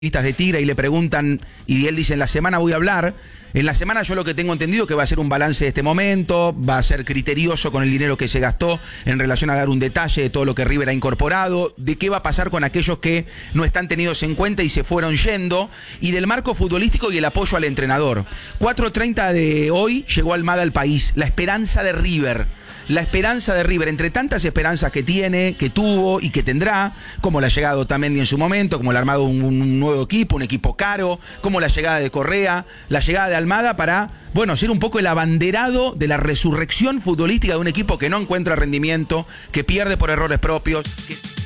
De Tigre y le preguntan, y él dice, en la semana voy a hablar. En la semana yo lo que tengo entendido que va a ser un balance de este momento, va a ser criterioso con el dinero que se gastó en relación a dar un detalle de todo lo que River ha incorporado, de qué va a pasar con aquellos que no están tenidos en cuenta y se fueron yendo, y del marco futbolístico y el apoyo al entrenador. 4:30 de hoy llegó Almada al país, la esperanza de River. La esperanza de River, entre tantas esperanzas que tiene, que tuvo y que tendrá, como la llegada de Otamendi en su momento, como el armado de un nuevo equipo, un equipo caro, como la llegada de Correa, la llegada de Almada para, bueno, ser un poco el abanderado de la resurrección futbolística de un equipo que no encuentra rendimiento, que pierde por errores propios.